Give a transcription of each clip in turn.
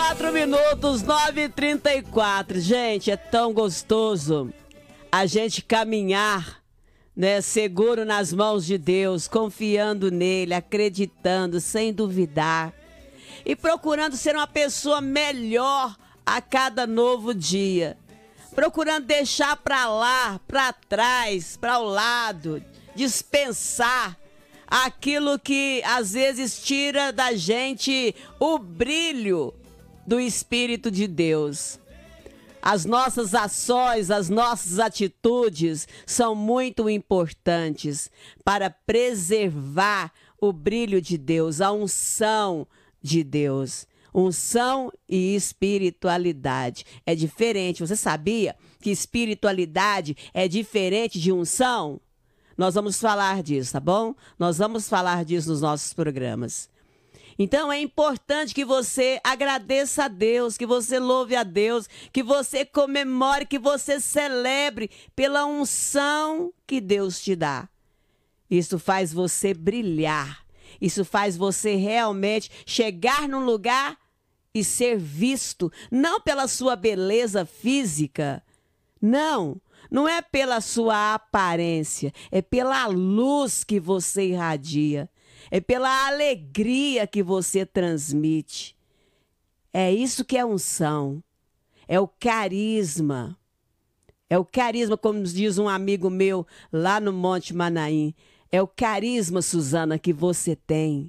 34 minutos, 9h34. Gente, é tão gostoso a gente caminhar, né, seguro nas mãos de Deus, confiando nele, acreditando, sem duvidar e procurando ser uma pessoa melhor a cada novo dia. Procurando deixar para lá, para trás, para o lado, dispensar aquilo que às vezes tira da gente o brilho do Espírito de Deus. As nossas ações, as nossas atitudes são muito importantes para preservar o brilho de Deus, a unção de Deus. Unção e espiritualidade é diferente. Você sabia que espiritualidade é diferente de unção? Nós vamos falar disso, tá bom? Nós vamos falar disso nos nossos programas. Então é importante que você agradeça a Deus, que você louve a Deus, que você comemore, que você celebre pela unção que Deus te dá. Isso faz você brilhar. Isso faz você realmente chegar num lugar e ser visto, não pela sua beleza física, não é pela sua aparência, é pela luz que você irradia, é pela alegria que você transmite. É isso que é unção, é o carisma. É o carisma, como diz um amigo meu lá no Monte Manaim. É o carisma, Suzana, que você tem.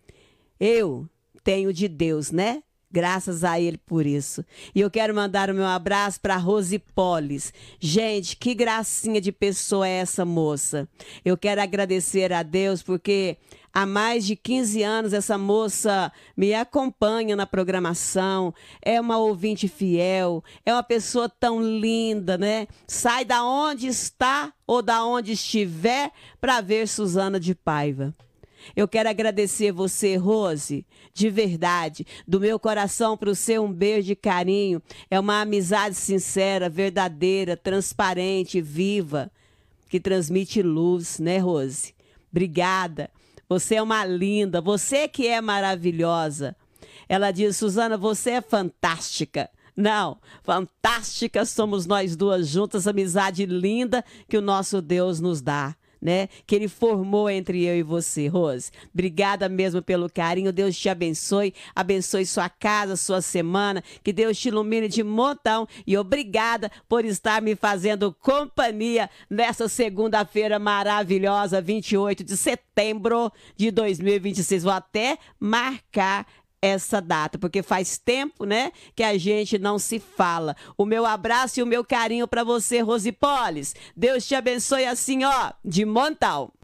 Eu tenho de Deus, né? Graças a ele por isso. E eu quero mandar o meu abraço para Rose Polis. Gente, que gracinha de pessoa é essa moça. Eu quero agradecer a Deus porque há mais de 15 anos essa moça me acompanha na programação. É uma ouvinte fiel, é uma pessoa tão linda, né? Sai da onde está ou da onde estiver para ver Suzana de Paiva. Eu quero agradecer você, Rose, de verdade, do meu coração para o seu um beijo de carinho. É uma amizade sincera, verdadeira, transparente, viva, que transmite luz, né, Rose? Obrigada. Você é uma linda, você que é maravilhosa. Ela diz, Suzana, você é fantástica. Não, fantástica somos nós duas juntas, amizade linda que o nosso Deus nos dá. Né? Que ele formou entre eu e você, Rose. Obrigada mesmo pelo carinho. Deus te abençoe. Abençoe sua casa, sua semana. Que Deus te ilumine de montão. E obrigada por estar me fazendo companhia nessa segunda-feira maravilhosa, 28 de setembro de 2026. Vou até marcar essa data, porque faz tempo, né, que a gente não se fala. O meu abraço e o meu carinho para você, Rose Polis. Deus te abençoe assim, ó, de montão.